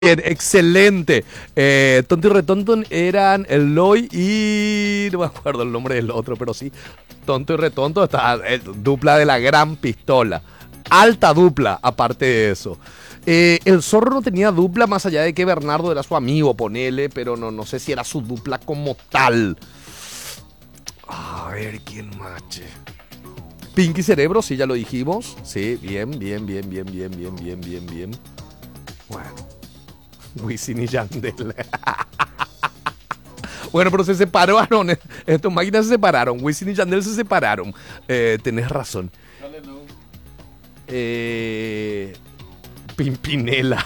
Bien, excelente. Tonto y Retonto eran Eloy y... No me acuerdo el nombre del otro, pero sí. Tonto y Retonto está dupla de la gran pistola. Alta dupla, aparte de eso. El Zorro no tenía dupla más allá de que Bernardo era su amigo, ponele, pero no sé si era su dupla como tal. A ver, ¿quién más? Che? Pinky Cerebro, sí, ya lo dijimos. Sí, bien. Bueno. Wisin y Yandel. Bueno, pero se separaron. Estos máquinas se separaron. Wisin y Yandel se separaron. Tenés razón. Pimpinela.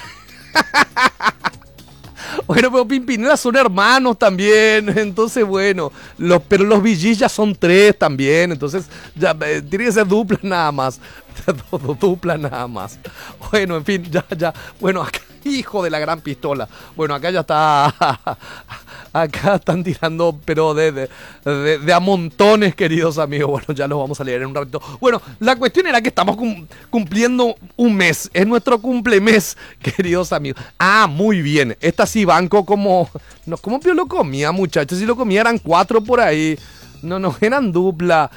Bueno, pero Pimpinela son hermanos también. Entonces, bueno. Pero los VGs ya son tres también. Entonces, ya tiene que ser dupla nada más. Dupla nada más. Bueno, en fin, ya. Bueno, acá, hijo de la gran pistola. Bueno, acá ya está. Acá están tirando, pero de a montones, queridos amigos. Bueno, ya los vamos a leer en un ratito. Bueno, la cuestión era que estamos cumpliendo un mes. Es nuestro cumplemes, queridos amigos. Ah, muy bien. Esta sí banco como... No, ¿cómo yo lo comía, muchachos? Si lo comía eran 4 por ahí. No, eran dupla.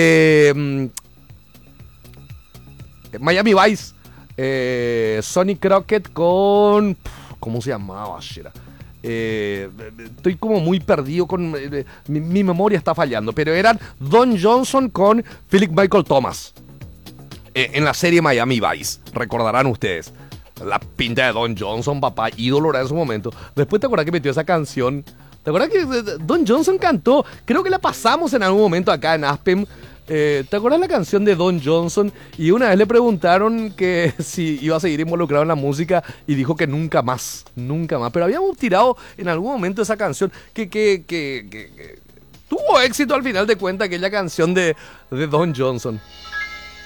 Miami Vice. Sonny Crockett con... ¿Cómo se llamaba? Estoy como muy perdido con... mi memoria está fallando. Pero eran Don Johnson con Philip Michael Thomas. En la serie Miami Vice. Recordarán ustedes. La pinta de Don Johnson, papá, ídolo era en su momento. Después te acuerdas que metió esa canción. ¿Te acuerdas que Don Johnson cantó? Creo que la pasamos en algún momento acá en Aspen. ¿Te acuerdas la canción de Don Johnson? Y una vez le preguntaron que si iba a seguir involucrado en la música y dijo que nunca más. Pero habíamos tirado en algún momento esa canción que tuvo éxito al final de cuentas, aquella canción de Don Johnson.